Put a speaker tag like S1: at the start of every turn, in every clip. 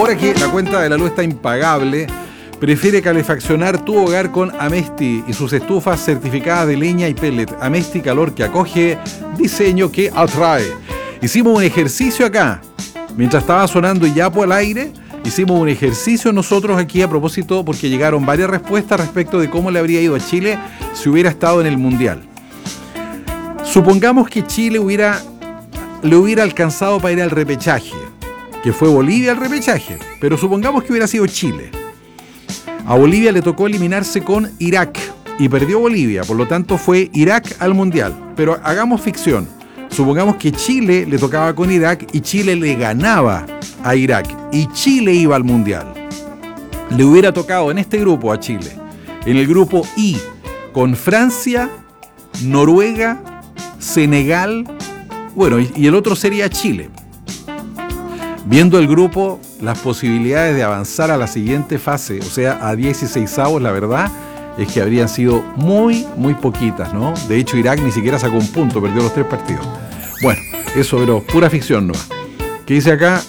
S1: Ahora que la cuenta de la luz está impagable, prefiere calefaccionar tu hogar con Amesti y sus estufas certificadas de leña y pellet. Amesti, calor que acoge, diseño que atrae. Hicimos un ejercicio acá, mientras estaba sonando Yapo al aire, hicimos un ejercicio nosotros aquí a propósito porque llegaron varias respuestas respecto de cómo le habría ido a Chile si hubiera estado en el Mundial. Supongamos que Chile le hubiera alcanzado para ir al repechaje, que fue Bolivia al repechaje, pero supongamos que hubiera sido Chile. A Bolivia le tocó eliminarse con Irak y perdió Bolivia, por lo tanto fue Irak al Mundial. Pero hagamos ficción. Supongamos que Chile le tocaba con Irak y Chile le ganaba a Irak y Chile iba al Mundial. Le hubiera tocado en este grupo a Chile, en el grupo I, con Francia, Noruega, Senegal, bueno, y el otro sería Chile. Viendo el grupo, las posibilidades de avanzar a la siguiente fase, o sea, a 16avos, la verdad es que habrían sido muy, muy poquitas, ¿no? De hecho, Irak ni siquiera sacó un punto, perdió los 3 partidos. Bueno, eso, pero pura ficción, ¿no? ¿Qué dice acá?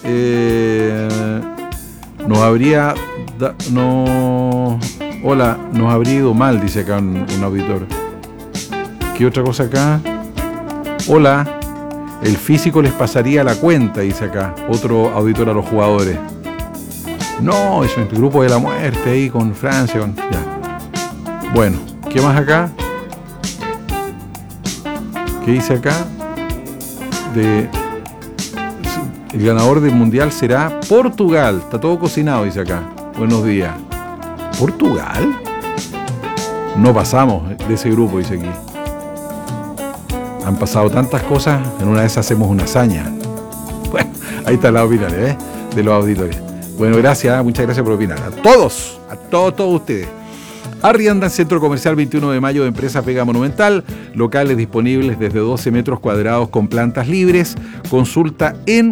S1: Nos habría... Hola, nos habría ido mal, dice acá un auditor. ¿Qué otra cosa acá? Hola, el físico les pasaría la cuenta, dice acá otro auditor a los jugadores. No, es el grupo de la muerte ahí con Francia. Ya. Bueno, ¿qué más acá? ¿Qué dice acá? El ganador del mundial será Portugal. Está todo cocinado, dice acá. Buenos días. ¿Portugal? No pasamos de ese grupo, dice aquí. Han pasado tantas cosas, en una de esas hacemos una hazaña. Bueno, ahí está la opinión, de los auditores. Bueno, gracias, muchas gracias por opinar. A todos ustedes. Arrienda en Centro Comercial 21 de Mayo de Empresa Vega Monumental. Locales disponibles desde 12 metros cuadrados con plantas libres. Consulta en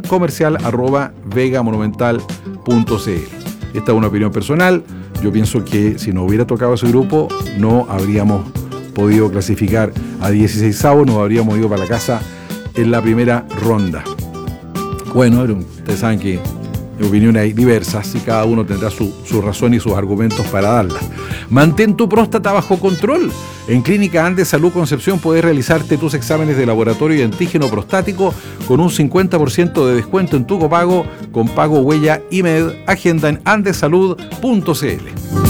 S1: comercial@vegamonumental.cl. Esta es una opinión personal. Yo pienso que si nos hubiera tocado ese grupo, no habríamos podido clasificar a 16avos, nos habríamos ido para la casa en la primera ronda. Bueno, ustedes saben que hay opiniones diversas y cada uno tendrá su razón y sus argumentos para darlas. Mantén tu próstata bajo control. En Clínica Andes Salud Concepción puedes realizarte tus exámenes de laboratorio y antígeno prostático con un 50% de descuento en tu copago con pago huella IMED. Agenda en andesalud.cl.